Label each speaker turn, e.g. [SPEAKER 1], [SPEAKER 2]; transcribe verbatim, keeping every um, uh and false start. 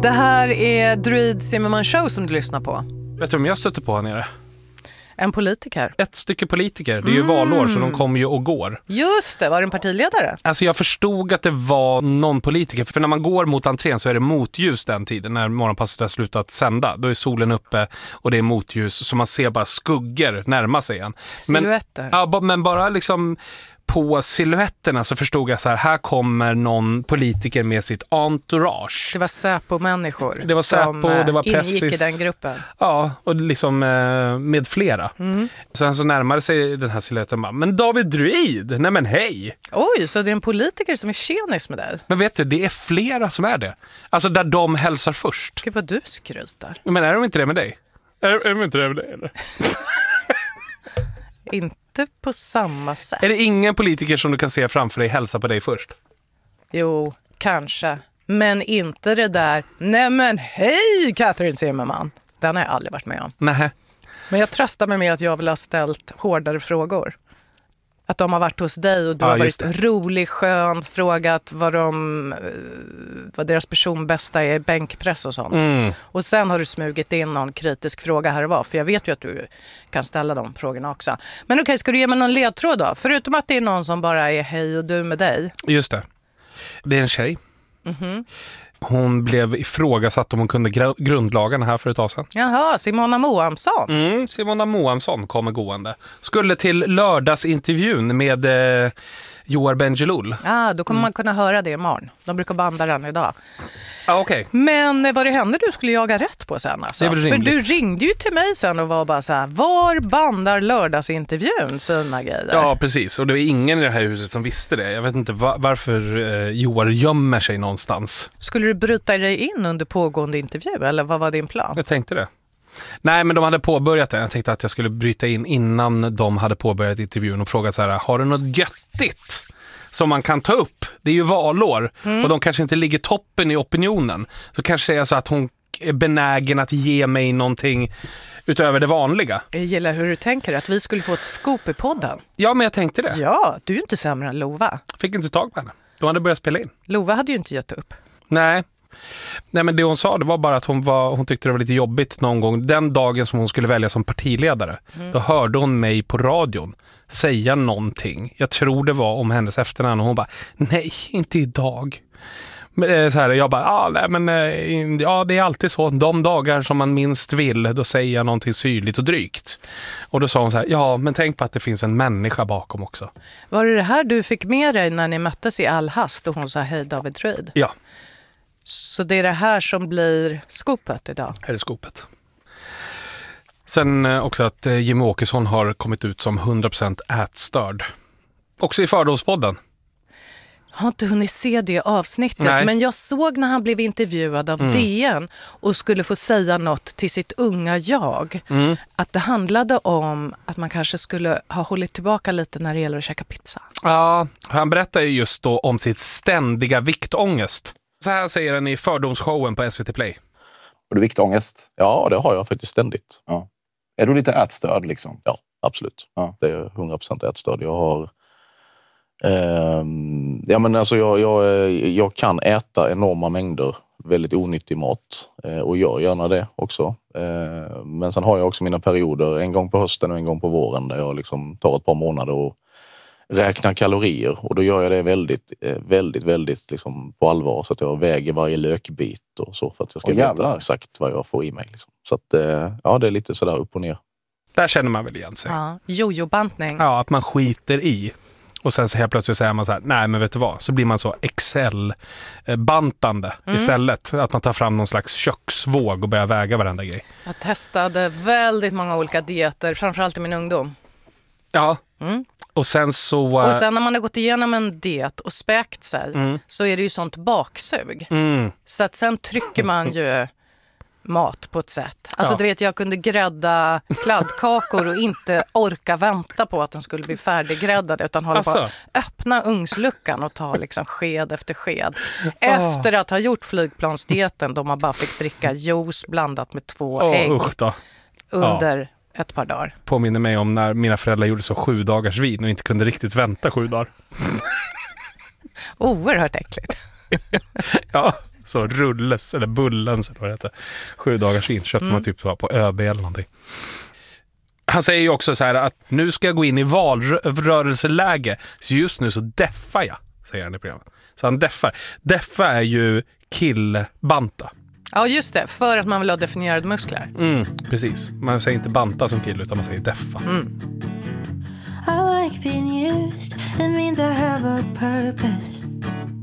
[SPEAKER 1] Det här är Druid Zimmerman Show som du lyssnar på.
[SPEAKER 2] Vet du om jag stötte på här nere?
[SPEAKER 1] En politiker.
[SPEAKER 2] Ett stycke politiker. Det är ju mm. valår så de kommer ju och går.
[SPEAKER 1] Just det, var det en partiledare?
[SPEAKER 2] Alltså jag förstod att det var någon politiker. För när man går mot entrén så är det motljus den tiden. När morgonpasset har slutat sända. Då är solen uppe och det är motljus. Så man ser bara skuggor närma sig igen.
[SPEAKER 1] Silhuetter.
[SPEAKER 2] Men, ja, men bara liksom... På silhuetterna så förstod jag så här, här kommer någon politiker med sitt entourage.
[SPEAKER 1] Det var Säpo-människor
[SPEAKER 2] det var
[SPEAKER 1] som
[SPEAKER 2] Säpo, det var
[SPEAKER 1] ingick i den gruppen.
[SPEAKER 2] Ja, och liksom med flera. Mm. Sen så närmade sig den här silhuetten bara, men David Druid, nej men hej!
[SPEAKER 1] Oj, så det är en politiker som är tjenis med dig?
[SPEAKER 2] Men vet du, det är flera som är det. Alltså där de hälsar först.
[SPEAKER 1] Gud vad du skryter.
[SPEAKER 2] Men är de inte det med dig? Är, är de inte det med dig eller?
[SPEAKER 1] Inte på samma sätt.
[SPEAKER 2] Är det ingen politiker som du kan se framför dig hälsa på dig först?
[SPEAKER 1] Jo, kanske. Men inte det där, nej men hej Catherine Zimmerman. Den har jag aldrig varit med om.
[SPEAKER 2] Nej.
[SPEAKER 1] Men jag tröstar mig med att jag vill ha ställt hårdare frågor. Att de har varit hos dig och du ja, har varit rolig, skön, frågat vad, de, vad deras personbästa är i bänkpress och sånt. Mm. Och sen har du smugit in någon kritisk fråga här och var. För jag vet ju att du kan ställa de frågorna också. Men okej, ska du ge mig någon ledtråd då? Förutom att det är någon som bara är hej och du med dig.
[SPEAKER 2] Just det. Det är en tjej. Mm-hmm. Hon blev ifrågasatt om hon kunde gr- grundlagarna här för ett tag sedan.
[SPEAKER 1] Jaha, Simona Moamsson.
[SPEAKER 2] Mm, Simona Moamsson kommer gående. Skulle till lördagsintervjun med eh, Joar Bendjelloul.
[SPEAKER 1] Ja, ah, då kommer mm. man kunna höra det imorgon. De brukar banda den idag.
[SPEAKER 2] Ah, okay.
[SPEAKER 1] Men var det henne du skulle jaga rätt på sen? Alltså? För du ringde ju till mig sen och var bara så här, var bandar lördagsintervjun sina grejer?
[SPEAKER 2] Ja, precis. Och det var ingen i det här huset som visste det. Jag vet inte var, varför eh, Joar gömmer sig någonstans.
[SPEAKER 1] Skulle du bryta dig in under pågående intervju eller vad var din plan?
[SPEAKER 2] Jag tänkte det. Nej, men de hade påbörjat det. Jag tänkte att jag skulle bryta in innan de hade påbörjat intervjun och frågat så här, har du något göttigt som man kan ta upp? Det är ju valår mm. och de kanske inte ligger toppen i opinionen. Så kanske det är så att hon är benägen att ge mig någonting utöver det vanliga.
[SPEAKER 1] Jag gillar hur du tänker, att vi skulle få ett scoop i podden.
[SPEAKER 2] Ja, men jag tänkte det.
[SPEAKER 1] Ja, du är ju inte sämre än Lova.
[SPEAKER 2] Fick inte tag på henne. De hade börjat spela in.
[SPEAKER 1] Lova hade ju inte gett upp.
[SPEAKER 2] Nej. Nej, men det hon sa, det var bara att hon, var, hon tyckte det var lite jobbigt någon gång. Den dagen som hon skulle välja som partiledare, mm. då hörde hon mig på radion säga någonting. Jag tror det var om hennes efternamn och hon bara, nej, inte idag. Men, så här, jag bara, ah, nej, men, ja, det är alltid så. De dagar som man minst vill, då säger jag någonting syrligt och drygt. Och då sa hon så här, ja, men tänk på att det finns en människa bakom också.
[SPEAKER 1] Var det det här du fick med dig när ni möttes i all hast och hon sa, hej David Druid?
[SPEAKER 2] Ja.
[SPEAKER 1] Så det är det här som blir skopet idag?
[SPEAKER 2] Här är skopet. Sen också att Jimmy Åkesson har kommit ut som hundra procent ätstörd. Också i Fördomspodden.
[SPEAKER 1] Jag har inte hunnit se det avsnittet. Nej. Men jag såg när han blev intervjuad av mm. D N och skulle få säga något till sitt unga jag. Mm. Att det handlade om att man kanske skulle ha hållit tillbaka lite när det gäller att käka pizza.
[SPEAKER 2] Ja, han berättar ju just då om sitt ständiga viktångest. Så här säger han i Fördomsshowen på S V T Play.
[SPEAKER 3] Har du viktångest?
[SPEAKER 4] Ja, det har jag faktiskt ständigt.
[SPEAKER 3] Ja. Är du lite ätstörd liksom?
[SPEAKER 4] Ja, absolut.
[SPEAKER 3] Ja.
[SPEAKER 4] Det är hundra procent ätstörd. Jag har... Eh, ja, men alltså jag, jag, jag kan äta enorma mängder väldigt onyttig mat. Eh, och gör gärna det också. Eh, men sen har jag också mina perioder. En gång på hösten och en gång på våren. Där jag liksom tar ett par månader och räknar kalorier. Och då gör jag det väldigt, väldigt, väldigt liksom på allvar. Så att jag väger varje lökbit och så. För att jag ska
[SPEAKER 3] Åh,
[SPEAKER 4] veta exakt vad jag får i mig. Liksom. Så att, ja, det är lite sådär upp och ner.
[SPEAKER 2] Där känner man väl igen sig.
[SPEAKER 1] Ja, jojo-bantning.
[SPEAKER 2] Ja, att man skiter i. Och sen så helt plötsligt säger man så här, nej men vet du vad? Så blir man så Excel-bantande mm. istället. Att man tar fram någon slags köksvåg och börjar väga varenda grej.
[SPEAKER 1] Jag testade väldigt många olika dieter, framförallt i min ungdom.
[SPEAKER 2] Ja,
[SPEAKER 1] mm.
[SPEAKER 2] och sen så...
[SPEAKER 1] Och sen när man har gått igenom en diet och späkt sig mm. så är det ju sånt baksug. Mm. Så att sen trycker man ju mat på ett sätt. Alltså ja. Du vet, jag kunde grädda kladdkakor och inte orka vänta på att de skulle bli färdiggräddade utan hålla alltså. på att öppna ugnsluckan och ta liksom sked efter sked. Efter oh. att ha gjort flygplansdieten då man bara fick dricka juice blandat med två
[SPEAKER 2] oh,
[SPEAKER 1] ägg
[SPEAKER 2] usch då.
[SPEAKER 1] under
[SPEAKER 2] ja.
[SPEAKER 1] ett par dagar.
[SPEAKER 2] Påminner mig om när mina föräldrar gjorde så sju dagars vin och inte kunde riktigt vänta sju dagar.
[SPEAKER 1] Oerhört äckligt.
[SPEAKER 2] Ja. Så Rulles, eller Bullens, eller vad det heter. Sju dagars vin köpte mm. man typ på ÖB eller någonting. Han säger ju också så här att nu ska jag gå in i valrörelseläge. Så just nu så deffar jag, säger han i programmet. Så han deffar. Deffa är ju killbanta.
[SPEAKER 1] Ja, just det. För att man vill ha definierade muskler.
[SPEAKER 2] Mm, precis. Man säger inte banta som kille, utan man säger deffa.
[SPEAKER 1] Mm.
[SPEAKER 5] I like being used. It means I have a purpose.